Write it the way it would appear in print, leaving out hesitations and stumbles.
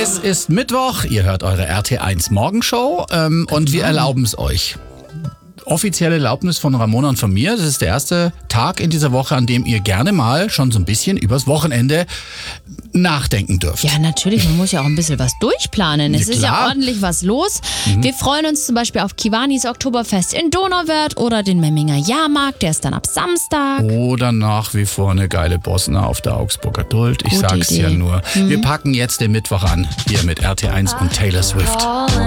Es ist Mittwoch, ihr hört eure RT1 Morgenshow und wir erlauben es euch. Offizielle Erlaubnis von Ramona und von mir. Das ist der erste Tag in dieser Woche, an dem ihr gerne mal schon so ein bisschen übers Wochenende nachdenken dürft. Ja, natürlich, man muss ja auch ein bisschen was durchplanen. Es ist ja ordentlich was los. Wir freuen uns zum Beispiel auf Kiwanis Oktoberfest in Donauwörth oder den Memminger Jahrmarkt, der ist dann ab Samstag. Oder nach wie vor eine geile Bosna auf der Augsburger Duld. Ich Gute sag's Idee. ja nur. Wir packen jetzt den Mittwoch an, hier mit RT1 und Taylor Swift.